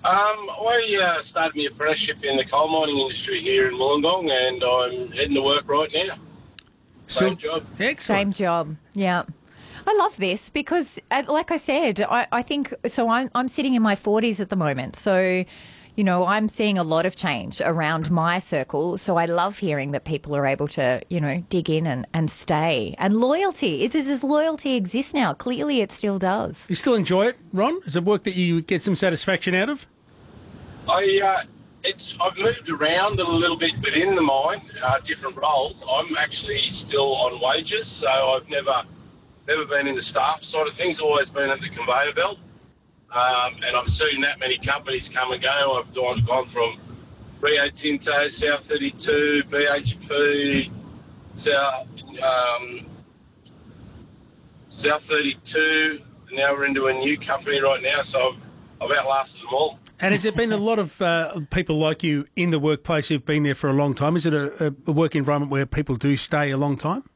I started my apprenticeship in the coal mining industry here in Wollongong, and I'm heading to work right now. Same job. Excellent. Same job, yeah. I love this because, like I said, I think, so I'm sitting in my 40s at the moment, so, you know, I'm seeing a lot of change around my circle, so I love hearing that people are able to, you know, dig in and stay. And loyalty, does loyalty exist now? Clearly it still does. You still enjoy it, Ron? Is it work that you get some satisfaction out of? I've moved around a little bit within the mine, different roles. I'm actually still on wages, so I've never been in the staff side of things, always been at the conveyor belt. And I've seen that many companies come and go. I've gone from Rio Tinto, South 32, BHP, South 32, and now we're into a new company right now, so I've outlasted them all. And has there been a lot of people like you in the workplace who've been there for a long time? Is it a work environment where people do stay a long time?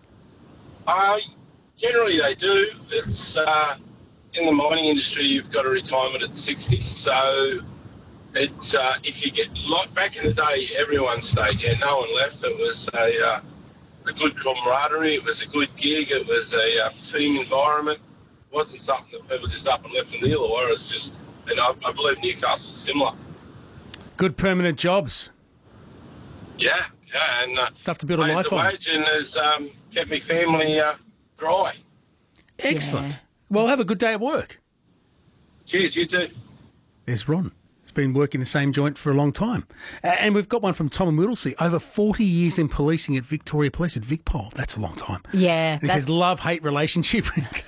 Generally they do. It's in the mining industry, you've got a retirement at 60. So it's if you get, like back in the day, everyone stayed. Yeah, no one left. It was a good camaraderie. It was a good gig. It was a team environment. It wasn't something that people just up and left in the Illawarra. It's just, and I believe Newcastle's similar. Good permanent jobs. Yeah, and stuff to build a life on. Wage and has kept my family dry. Excellent. Yeah. Well, have a good day at work. Cheers, you too. There's Ron. He's been working the same joint for a long time. And we've got one from Tom and Whittlesea. Over 40 years in policing at Victoria Police at VicPol. That's a long time. Yeah. And he says love-hate relationship.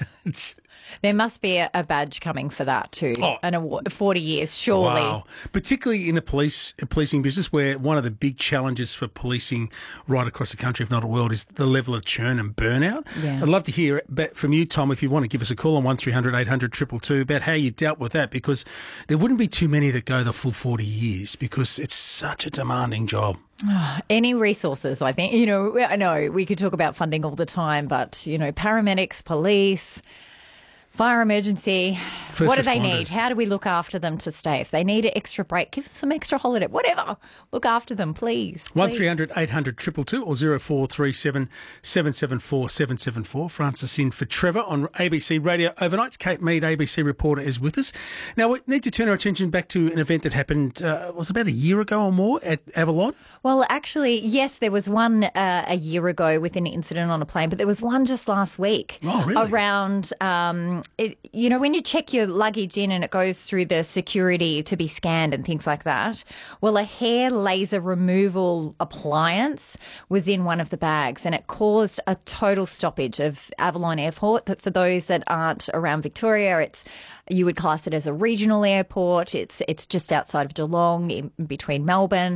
There must be a badge coming for that too. Oh. An award, 40 years, surely. Wow. Particularly in the policing business, where one of the big challenges for policing right across the country, if not the world, is the level of churn and burnout. Yeah. I'd love to hear from you, Tom, if you want to give us a call on 1300 800 222 about how you dealt with that, because there wouldn't be too many that go the full 40 years because it's such a demanding job. Any resources, I think. You know, I know we could talk about funding all the time, but, you know, paramedics, police, fire emergency, First what do they responders. need? How do we look after them to stay? If they need an extra break, give them some extra holiday, whatever. Look after them, please. 1300 800 222 or 0437 774 774. Francis in for Trevor on ABC Radio Overnights. Kate Mead, ABC reporter, is with us. Now, we need to turn our attention back to an event that happened, was about a year ago or more at Avalon? Well, actually, yes, there was one a year ago with an incident on a plane, but there was one just last week. Oh, really? Around, you know, when you check your luggage in and it goes through the security to be scanned and things like that, well, a hair laser removal appliance was in one of the bags and it caused a total stoppage of Avalon Airport. For those that aren't around Victoria, you would class it as a regional airport. It's just outside of Geelong, in between Melbourne.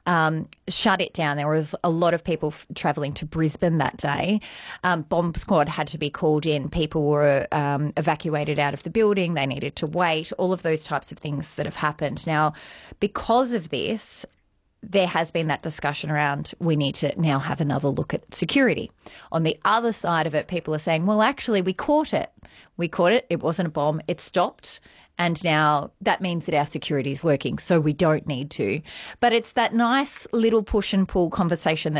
Shut it down. There was a lot of people travelling to Brisbane that day. Bomb squad had to be called in. People were evacuated out of the building. They needed to wait. All of those types of things that have happened. Now, because of this, there has been that discussion around we need to now have another look at security. On the other side of it, people are saying, well, actually, we caught it. We caught it. It wasn't a bomb. It stopped. And now that means that our security is working, so we don't need to. But it's that nice little push and pull conversation